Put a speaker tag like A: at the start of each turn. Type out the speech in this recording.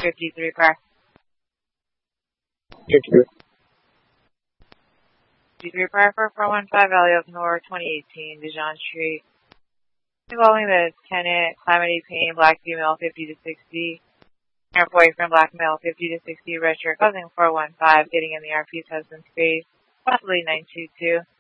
A: 53 car. 53 car 4415 Valley of North 2018 Dijon Street. Involving the tenant, calamity pain, black female 50 to 60. Her boyfriend, black male 50 to 60, register causing 415, getting in the RP's husband's face, possibly 922.